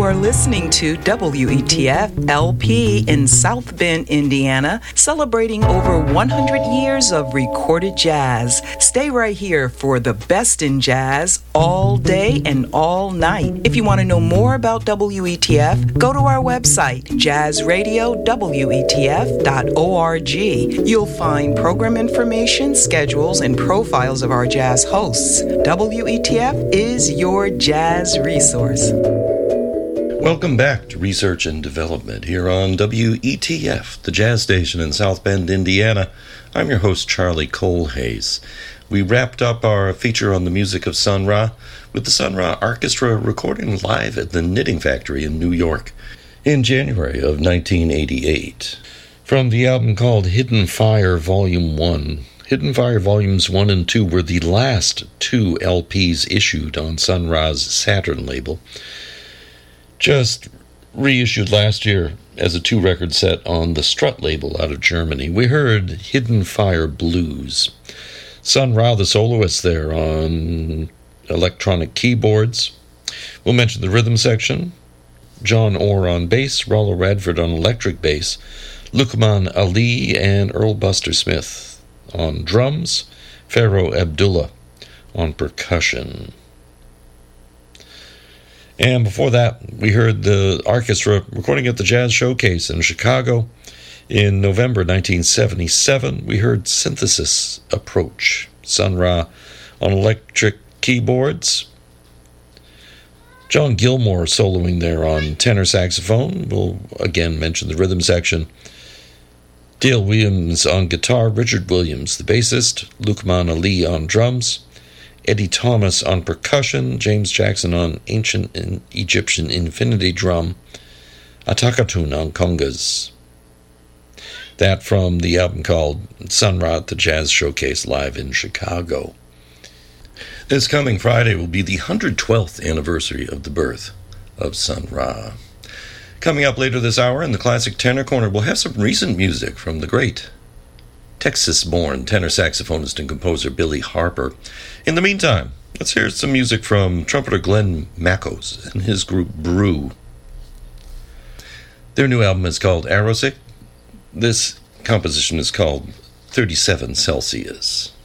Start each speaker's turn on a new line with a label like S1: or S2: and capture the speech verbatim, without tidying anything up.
S1: are listening to W E T F L P in South Bend, Indiana, celebrating over one hundred years of recorded jazz. Stay right here for the best in jazz all day and all night. If you want to know more about W E T F, go to our website, jazz radio w e t f dot org. You'll find program information, schedules, and profiles of our jazz hosts. W E T F is your jazz resource.
S2: Welcome back to Research and Development here on W E T F, the jazz station in South Bend, Indiana. I'm your host, Charlie Colhayes. We wrapped up our feature on the music of Sun Ra with the Sun Ra Orchestra recording live at the Knitting Factory in New York in January of nineteen eighty-eight. From the album called Hidden Fire Volume one. Hidden Fire Volumes one and two were the last two L Ps issued on Sun Ra's Saturn label. Just reissued last year as a two-record set on the Strut label out of Germany. We heard Hidden Fire Blues. Sun Ra, the soloist there on electronic keyboards. We'll mention the rhythm section. John Orr on bass, Rollo Radford on electric bass, Luqman Ali and Earl Buster Smith on drums, Pharaoh Abdullah on percussion. And before that, we heard the orchestra recording at the Jazz Showcase in Chicago in November nineteen seventy-seven. We heard Synthesis Approach, Sun Ra on electric keyboards, John Gilmore soloing there on tenor saxophone. We'll again mention the rhythm section. Dale Williams on guitar, Richard Williams, the bassist, Luqman Ali on drums, Eddie Thomas on percussion, James Jackson on ancient Egyptian infinity drum, Atakatun on congas. That from the album called Sun Ra at the Jazz Showcase live in Chicago. This coming Friday will be the one hundred twelfth anniversary of the birth of Sun Ra. Coming up later this hour in the Classic Tenor Corner, we'll have some recent music from the great Texas-born tenor saxophonist and composer Billy Harper. In the meantime, let's hear some music from trumpeter Glenn Mackos and his group Brew. Their new album is called Aerosic. This composition is called thirty-seven Celsius.